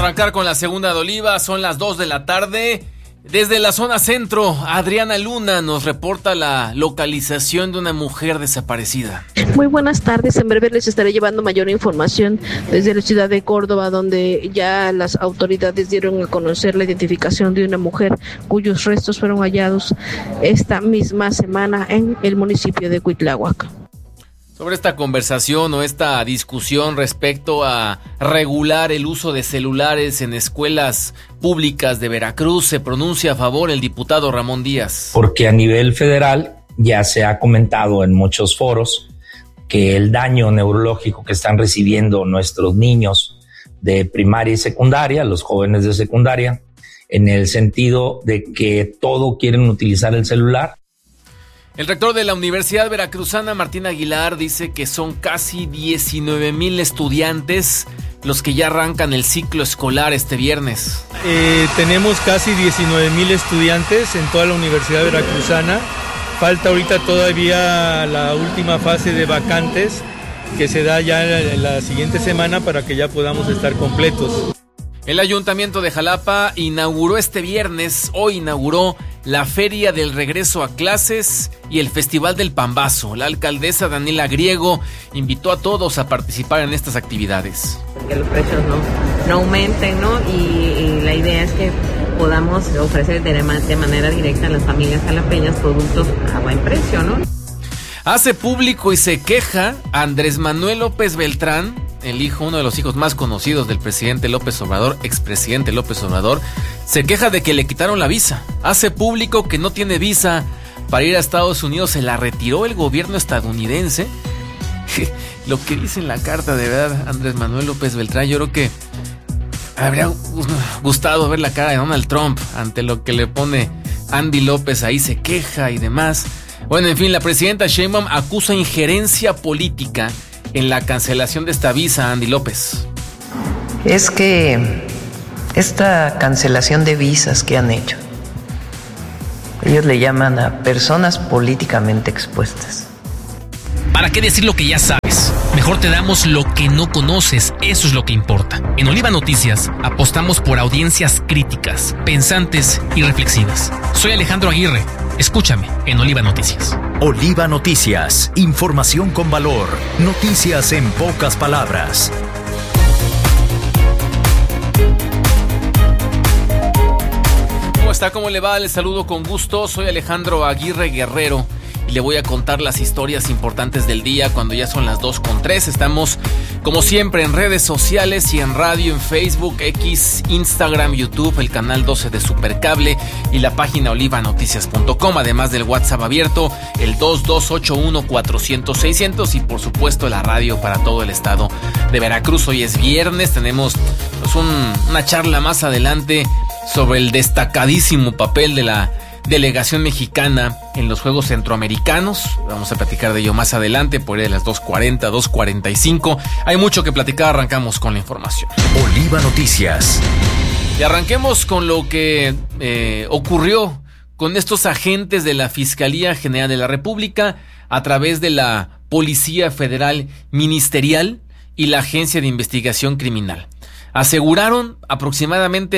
arrancar con la segunda de Oliva, son las 2 de la tarde. Desde la zona centro, Adriana Luna nos reporta la localización de una mujer desaparecida. Muy buenas tardes, en breve les estaré llevando mayor información desde la ciudad de Córdoba, donde ya las autoridades dieron a conocer la identificación de una mujer cuyos restos fueron hallados esta misma semana en el municipio de Cuitláhuac. Sobre esta conversación o esta discusión respecto a regular el uso de celulares en escuelas públicas de Veracruz, se pronuncia a favor el diputado Ramón Díaz. Porque a nivel federal ya se ha comentado en muchos foros que el daño neurológico que están recibiendo nuestros niños de primaria y secundaria, los jóvenes de secundaria, en el sentido de que todo quieren utilizar el celular. El rector de la Universidad Veracruzana, Martín Aguilar, dice que son casi 19,000 estudiantes los que ya arrancan el ciclo escolar este viernes. Tenemos casi 19,000 estudiantes en toda la Universidad Veracruzana. Falta ahorita todavía la última fase de vacantes que se da ya en la siguiente semana para que ya podamos estar completos. El Ayuntamiento de Jalapa inauguró este viernes, hoy inauguró la Feria del Regreso a Clases y el Festival del Pambazo. La alcaldesa Daniela Griego invitó a todos a participar en estas actividades. Que los precios no aumenten, ¿no? Y la idea es que podamos ofrecer de manera directa a las familias jalapeñas productos a buen precio, ¿no? Hace público y se queja Andrés Manuel López Beltrán, uno de los hijos más conocidos del presidente López Obrador, expresidente López Obrador, se queja de que le quitaron la visa. Hace público que no tiene visa para ir a Estados Unidos, se la retiró el gobierno estadounidense. Lo que dice en la carta, de verdad, Andrés Manuel López Beltrán, yo creo que habría gustado ver la cara de Donald Trump ante lo que le pone Andy López, ahí se queja y demás. Bueno, en fin, la presidenta Sheinbaum acusa injerencia política en la cancelación de esta visa a Andy López. Es que esta cancelación de visas que han hecho, ellos le llaman a personas políticamente expuestas. ¿Para qué decir lo que ya sabes? Mejor te damos lo que no conoces, eso es lo que importa. En Oliva Noticias apostamos por audiencias críticas, pensantes y reflexivas. Soy Alejandro Aguirre, escúchame en Oliva Noticias. Oliva Noticias, información con valor, noticias en pocas palabras. ¿Cómo está? ¿Cómo le va? Les saludo con gusto, soy Alejandro Aguirre Guerrero. Y le voy a contar las historias importantes del día cuando ya son las 2:03. Estamos, como siempre, en redes sociales y en radio, en Facebook, X, Instagram, YouTube, el canal 12 de Supercable y la página olivanoticias.com, además del WhatsApp abierto, el 2281-400-600 y, por supuesto, la radio para todo el estado de Veracruz. Hoy es viernes, tenemos pues, una charla más adelante sobre el destacadísimo papel de la delegación mexicana en los Juegos Centroamericanos. Vamos a platicar de ello más adelante, por ahí de las 2:40, 2:45. Hay mucho que platicar, arrancamos con la información. Oliva Noticias. Y arranquemos con lo que ocurrió con estos agentes de la Fiscalía General de la República a través de la Policía Federal Ministerial y la Agencia de Investigación Criminal. Aseguraron aproximadamente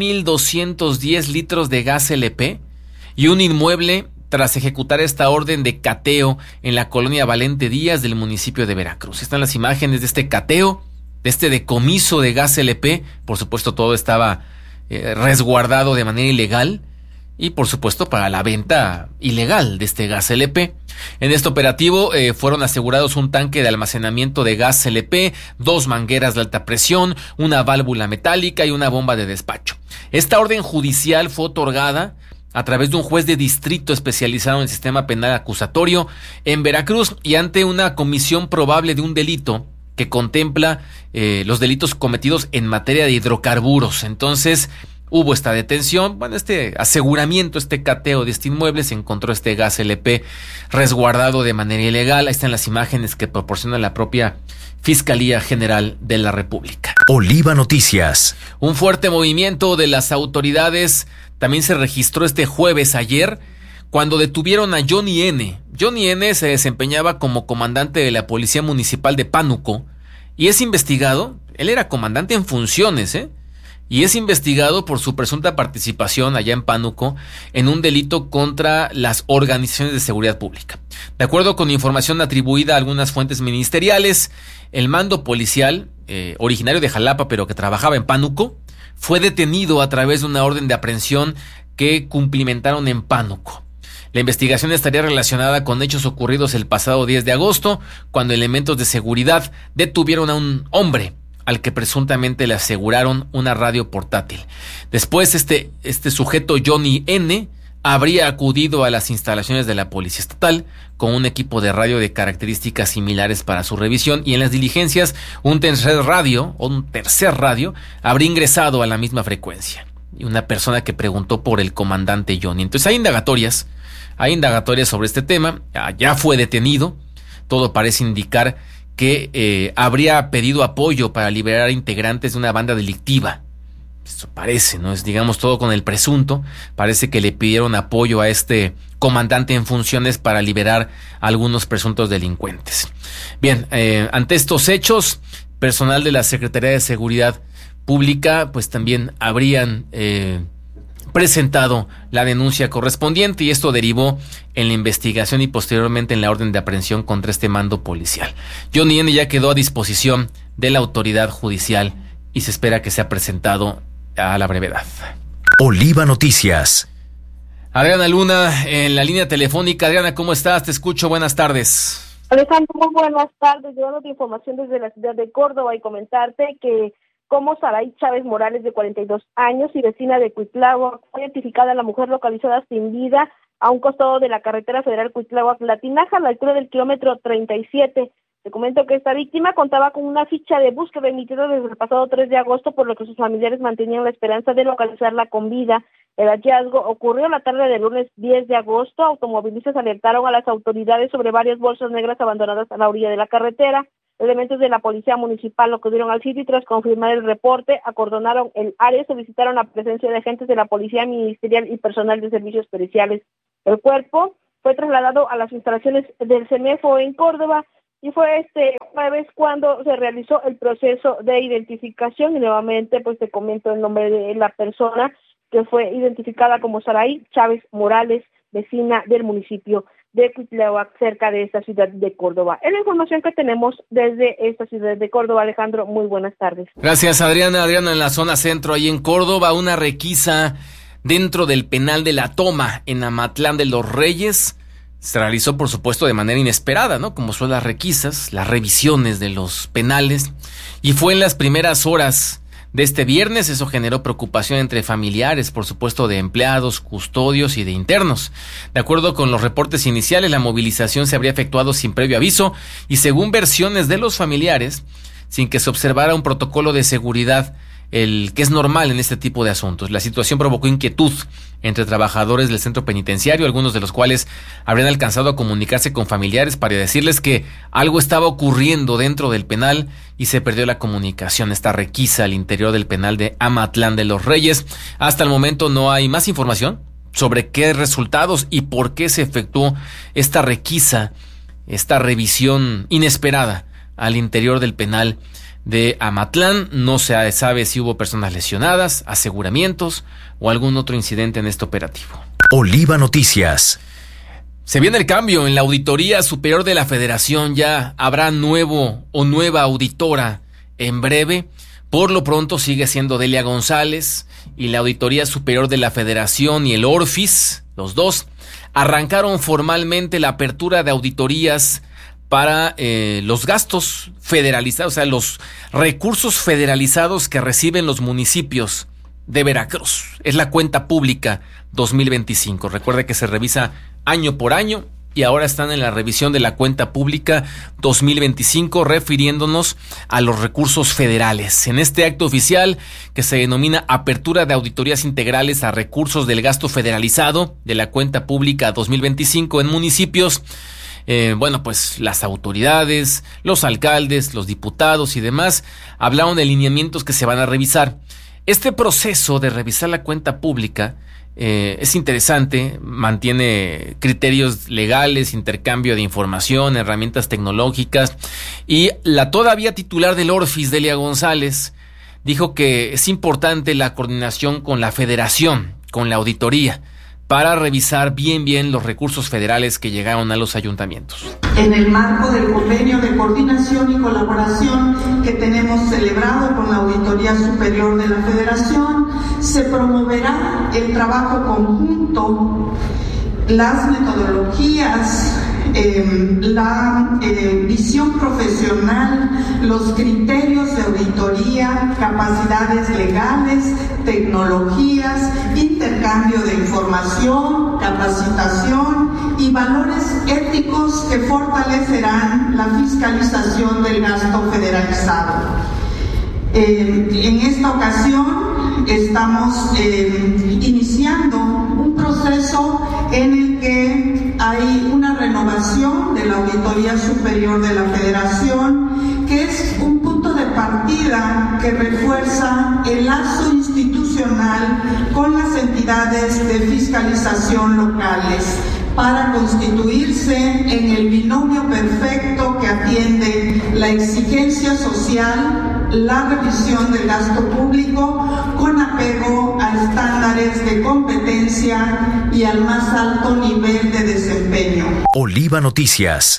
2,210 litros de gas LP y un inmueble tras ejecutar esta orden de cateo en la colonia Valente Díaz del municipio de Veracruz. Están las imágenes de este cateo, de este decomiso de gas LP. Por supuesto, todo estaba resguardado de manera ilegal y, por supuesto, para la venta ilegal de este gas LP. En este operativo fueron asegurados un tanque de almacenamiento de gas LP, 2 mangueras de alta presión, una válvula metálica y una bomba de despacho. Esta orden judicial fue otorgada a través de un juez de distrito especializado en el sistema penal acusatorio en Veracruz y ante una comisión probable de un delito que contempla los delitos cometidos en materia de hidrocarburos. Entonces hubo esta detención, este aseguramiento, este cateo de este inmueble, se encontró este gas LP resguardado de manera ilegal. Ahí están las imágenes que proporciona la propia Fiscalía General de la República. Oliva Noticias. Un fuerte movimiento de las autoridades también se registró este jueves ayer cuando detuvieron a Johnny N. Johnny N. se desempeñaba como comandante de la Policía Municipal de Pánuco y es investigado. Él era comandante en funciones, y es investigado por su presunta participación allá en Pánuco en un delito contra las organizaciones de seguridad pública. De acuerdo con información atribuida a algunas fuentes ministeriales, el mando policial, originario de Jalapa pero que trabajaba en Pánuco, fue detenido a través de una orden de aprehensión que cumplimentaron en Pánuco. La investigación estaría relacionada con hechos ocurridos el pasado 10 de agosto, cuando elementos de seguridad detuvieron a un hombre al que presuntamente le aseguraron una radio portátil. Después este sujeto Johnny N. habría acudido a las instalaciones de la Policía Estatal con un equipo de radio de características similares para su revisión, y en las diligencias un tercer radio habría ingresado a la misma frecuencia. Y una persona que preguntó por el comandante Johnny. Entonces hay indagatorias sobre este tema. Ya fue detenido. Todo parece indicar que habría pedido apoyo para liberar integrantes de una banda delictiva. Eso parece, ¿no? Es, digamos, todo con el presunto. Parece que le pidieron apoyo a este comandante en funciones para liberar a algunos presuntos delincuentes. Bien, ante estos hechos, personal de la Secretaría de Seguridad Pública, pues también habrían presentado la denuncia correspondiente, y esto derivó en la investigación y posteriormente en la orden de aprehensión contra este mando policial. Johnny N. ya quedó a disposición de la autoridad judicial y se espera que sea presentado a la brevedad. Oliva Noticias. Adriana Luna en la línea telefónica. Adriana, ¿cómo estás? Te escucho, buenas tardes. Alejandro, muy buenas tardes. Llevándote información desde la ciudad de Córdoba y comentarte que como Saray Chávez Morales, de 42 años y vecina de Cuitláhuac, fue identificada la mujer localizada sin vida a un costado de la carretera federal Cuitláhuac-Latinaja, a la altura del kilómetro 37. Te comento que esta víctima contaba con una ficha de búsqueda emitida desde el pasado 3 de agosto, por lo que sus familiares mantenían la esperanza de localizarla con vida. El hallazgo ocurrió la tarde del lunes 10 de agosto. Automovilistas alertaron a las autoridades sobre varias bolsas negras abandonadas a la orilla de la carretera. Elementos de la policía municipal acudieron al sitio y tras confirmar el reporte, acordonaron el área y solicitaron la presencia de agentes de la policía ministerial y personal de servicios periciales. El cuerpo fue trasladado a las instalaciones del CEMEFO en Córdoba y fue este jueves cuando se realizó el proceso de identificación. Y nuevamente pues te comento el nombre de la persona que fue identificada como Saray Chávez Morales, vecina del municipio de Cuitláhuac, cerca de esta ciudad de Córdoba. Es la información que tenemos desde esta ciudad de Córdoba. Alejandro, muy buenas tardes. Gracias, Adriana. Adriana, en la zona centro, ahí en Córdoba, una requisa dentro del penal de La Toma, en Amatlán de los Reyes, se realizó, por supuesto, de manera inesperada, ¿no? Como son las requisas, las revisiones de los penales, y fue en las primeras horas de este viernes. Eso generó preocupación entre familiares, por supuesto, de empleados, custodios y de internos. De acuerdo con los reportes iniciales, la movilización se habría efectuado sin previo aviso y, según versiones de los familiares, sin que se observara un protocolo de seguridad, el que es normal en este tipo de asuntos. La situación provocó inquietud entre trabajadores del centro penitenciario, algunos de los cuales habrían alcanzado a comunicarse con familiares para decirles que algo estaba ocurriendo dentro del penal y se perdió la comunicación. Esta requisa al interior del penal de Amatlán de los Reyes. Hasta el momento no hay más información sobre qué resultados y por qué se efectuó esta requisa, esta revisión inesperada al interior del penal de Amatlán. No se sabe si hubo personas lesionadas, aseguramientos o algún otro incidente en este operativo. Oliva Noticias. Se viene el cambio en la Auditoría Superior de la Federación. Ya habrá nuevo o nueva auditora en breve. Por lo pronto sigue siendo Delia González, y la Auditoría Superior de la Federación y el ORFIS, los dos, arrancaron formalmente la apertura de auditorías para los gastos federalizados, o sea, los recursos federalizados que reciben los municipios de Veracruz. Es la cuenta pública 2025. Recuerde que se revisa año por año y ahora están en la revisión de la cuenta pública 2025, refiriéndonos a los recursos federales. En este acto oficial, que se denomina Apertura de Auditorías Integrales a Recursos del Gasto Federalizado de la cuenta pública 2025 en municipios, pues las autoridades, los alcaldes, los diputados y demás hablaron de lineamientos que se van a revisar. Este proceso de revisar la cuenta pública es interesante, mantiene criterios legales, intercambio de información, herramientas tecnológicas, y la todavía titular del ORFIS, Delia González, dijo que es importante la coordinación con la Federación, con la auditoría, para revisar bien los recursos federales que llegaron a los ayuntamientos. En el marco del convenio de coordinación y colaboración que tenemos celebrado con la Auditoría Superior de la Federación, se promoverá el trabajo conjunto, las metodologías, la visión profesional, los criterios de auditoría, capacidades legales, tecnologías, intercambio de información, capacitación y valores éticos que fortalecerán la fiscalización del gasto federalizado. En esta ocasión estamos iniciando un proceso en el que hay una renovación de la Auditoría Superior de la Federación, que es un punto de partida que refuerza el lazo institucional con las entidades de fiscalización locales para constituirse en el binomio perfecto que atiende la exigencia social, la revisión del gasto público con apego a estándares de competencia y al más alto nivel de desempeño. Oliva Noticias.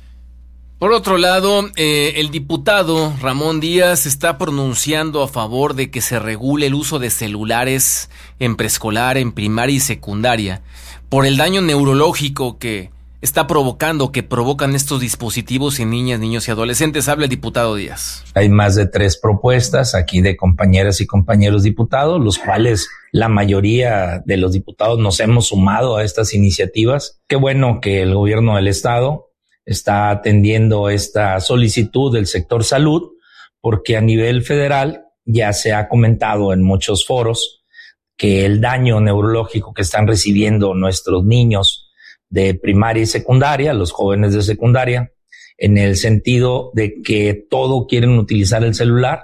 Por otro lado, el diputado Ramón Díaz está pronunciando a favor de que se regule el uso de celulares en preescolar, en primaria y secundaria, por el daño neurológico que está provocando, que provocan estos dispositivos en niñas, niños y adolescentes. Habla el diputado Díaz. Hay más de 3 propuestas aquí de compañeras y compañeros diputados, los cuales la mayoría de los diputados nos hemos sumado a estas iniciativas. Qué bueno que el gobierno del estado está atendiendo esta solicitud del sector salud, porque a nivel federal ya se ha comentado en muchos foros que el daño neurológico que están recibiendo nuestros niños de primaria y secundaria, los jóvenes de secundaria, en el sentido de que todo quieren utilizar el celular,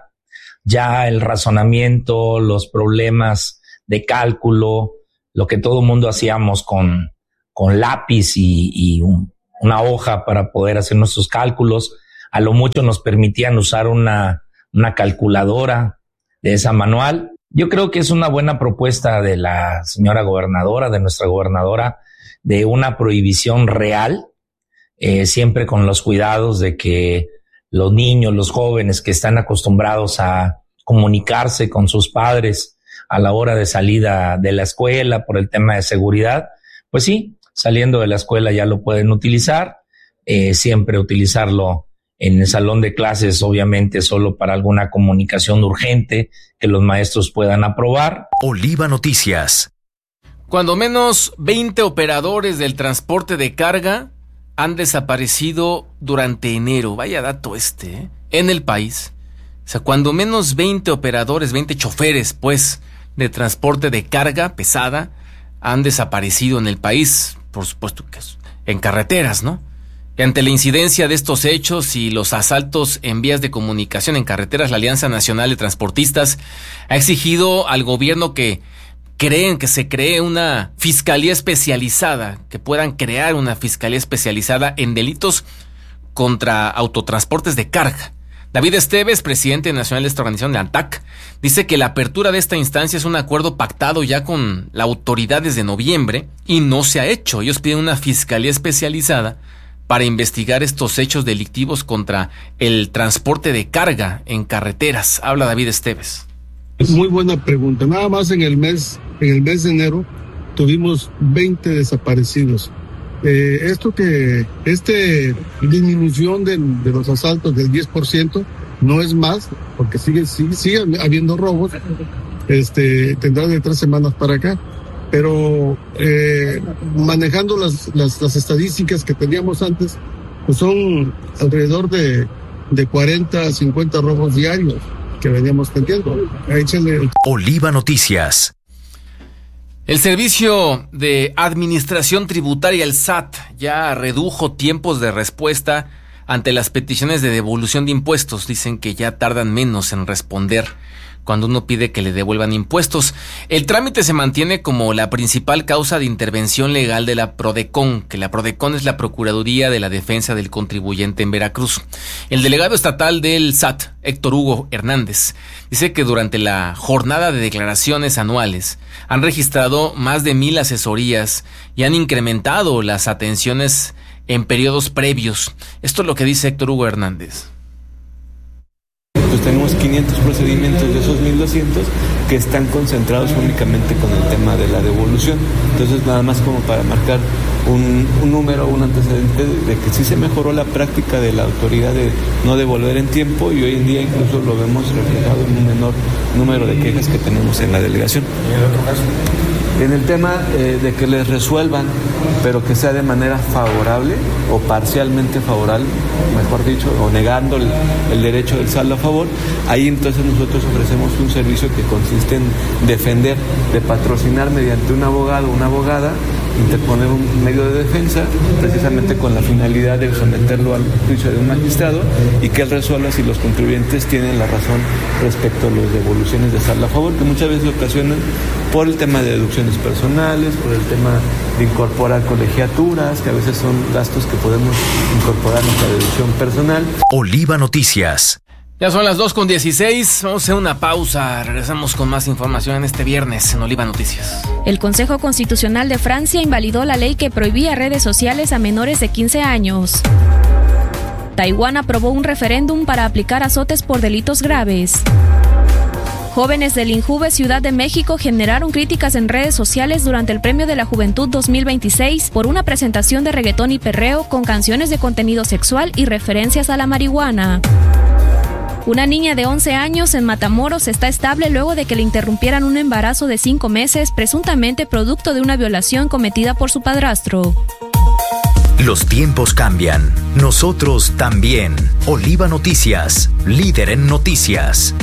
ya el razonamiento, los problemas de cálculo, lo que todo mundo hacíamos con lápiz y una hoja para poder hacer nuestros cálculos, a lo mucho nos permitían usar una calculadora de esa manual. Yo creo que es una buena propuesta de la señora gobernadora, de nuestra gobernadora, de una prohibición real, siempre con los cuidados de que los niños, los jóvenes que están acostumbrados a comunicarse con sus padres a la hora de salida de la escuela por el tema de seguridad, pues sí, saliendo de la escuela ya lo pueden utilizar, siempre utilizarlo en el salón de clases, obviamente solo para alguna comunicación urgente que los maestros puedan aprobar. Oliva Noticias. Cuando menos 20 operadores del transporte de carga han desaparecido durante enero. Vaya dato en el país. O sea, cuando menos 20 operadores, 20 choferes, pues, de transporte de carga pesada han desaparecido en el país. Por supuesto que es en carreteras, ¿no? Y ante la incidencia de estos hechos y los asaltos en vías de comunicación en carreteras, la Alianza Nacional de Transportistas ha exigido al gobierno que se cree una fiscalía especializada, que puedan crear una fiscalía especializada en delitos contra autotransportes de carga. David Esteves, presidente nacional de esta organización, de ANTAC, dice que la apertura de esta instancia es un acuerdo pactado ya con la autoridad desde noviembre y no se ha hecho. Ellos piden una fiscalía especializada para investigar estos hechos delictivos contra el transporte de carga en carreteras. Habla David Esteves. Muy buena pregunta. Nada más en el mes de enero tuvimos 20 desaparecidos. Disminución de los asaltos del 10% no es más, porque sigue habiendo robos. Tendrá de 3 semanas para acá. Pero manejando las estadísticas que teníamos antes, pues son alrededor de 40 a 50 robos diarios que veníamos teniendo. Oliva Noticias. El Servicio de Administración Tributaria, el SAT, ya redujo tiempos de respuesta ante las peticiones de devolución de impuestos. Dicen que ya tardan menos en responder cuando uno pide que le devuelvan impuestos. El trámite se mantiene como la principal causa de intervención legal de la PRODECON, que la PRODECON es la Procuraduría de la Defensa del Contribuyente en Veracruz. El delegado estatal del SAT, Héctor Hugo Hernández, dice que durante la jornada de declaraciones anuales han registrado más de 1,000 asesorías y han incrementado las atenciones en periodos previos. Esto es lo que dice Héctor Hugo Hernández. Pues tenemos 500 procedimientos de esos 1,200 que están concentrados únicamente con el tema de la devolución. Entonces, nada más como para marcar un número, un antecedente de que sí se mejoró la práctica de la autoridad de no devolver en tiempo, y hoy en día incluso lo vemos reflejado en un menor número de quejas que tenemos en la delegación. ¿Y en otro caso? En el tema de que les resuelvan, pero que sea de manera favorable o parcialmente favorable, mejor dicho, o negando el derecho del saldo a favor, ahí entonces nosotros ofrecemos un servicio que consiste en defender, de patrocinar mediante un abogado o una abogada, interponer un medio de defensa, precisamente con la finalidad de someterlo al juicio de un magistrado y que él resuelva si los contribuyentes tienen la razón respecto a las devoluciones de saldo a favor, que muchas veces ocasionan por el tema de deducciones personales, por el tema de incorporar colegiaturas, que a veces son gastos que podemos incorporar en nuestra deducción personal. Oliva Noticias. Ya son las 2:16, vamos a hacer una pausa, regresamos con más información en este viernes en Oliva Noticias. El Consejo Constitucional de Francia invalidó la ley que prohibía redes sociales a menores de 15 años. Taiwán aprobó un referéndum para aplicar azotes por delitos graves. Jóvenes del INJUVE Ciudad de México generaron críticas en redes sociales durante el Premio de la Juventud 2026 por una presentación de reggaetón y perreo con canciones de contenido sexual y referencias a la marihuana. Una niña de 11 años en Matamoros está estable luego de que le interrumpieran un embarazo de 5 meses, presuntamente producto de una violación cometida por su padrastro. Los tiempos cambian, nosotros también. Oliva Noticias, líder en noticias.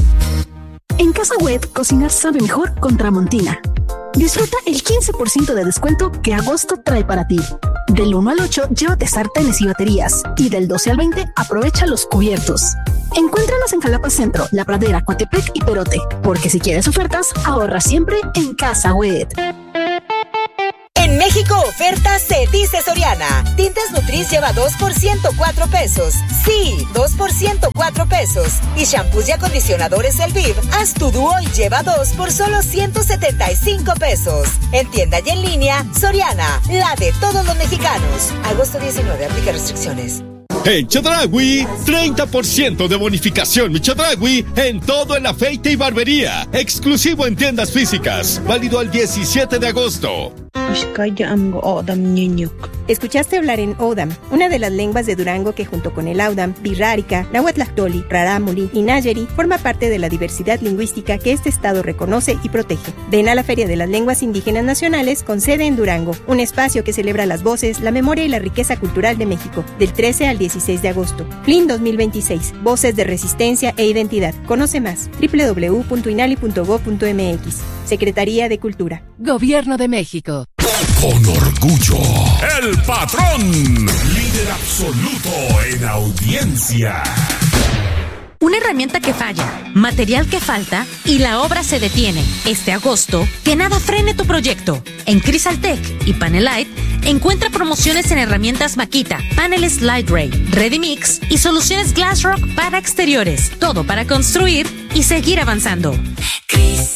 En Casa Wet, cocinar sabe mejor con Tramontina. Disfruta el 15% de descuento que agosto trae para ti. Del 1 al 8, llévate sartenes y baterías. Y del 12 al 20, aprovecha los cubiertos. Encuéntranos en Jalapa Centro, La Pradera, Coatepec y Perote. Porque si quieres ofertas, ahorra siempre en Casa Wet. En México, oferta se dice Soriana. Tintes Nutris lleva 2 por 104 pesos. Sí, 2 por 104 pesos. Y shampoos y acondicionadores Elviv, haz tu dúo y lleva 2 por solo 175 pesos. En tienda y en línea, Soriana, la de todos los mexicanos. Agosto 19, aplica restricciones. En Chedraui, 30% de bonificación mi Chedraui en todo el afeite y barbería. Exclusivo en tiendas físicas. Válido al 17 de agosto. Escuchaste hablar en Odam, una de las lenguas de Durango que junto con el Audam, Birrárica, Nahuatlactoli, Rarámuri y Nayeri forma parte de la diversidad lingüística que este estado reconoce y protege. Ven a la Feria de las Lenguas Indígenas Nacionales con sede en Durango, un espacio que celebra las voces, la memoria y la riqueza cultural de México, del 13 al 16 de agosto. FLIN 2026, Voces de Resistencia e Identidad. Conoce más, www.inali.gov.mx. Secretaría de Cultura. Gobierno de México. Con orgullo, el patrón, líder absoluto en audiencia. Una herramienta que falla, material que falta y la obra se detiene. Este agosto, que nada frene tu proyecto. En Crisaltec y Panelite, encuentra promociones en herramientas Makita, paneles Slide Ray, Ready Mix y soluciones Glassrock para exteriores. Todo para construir y seguir avanzando.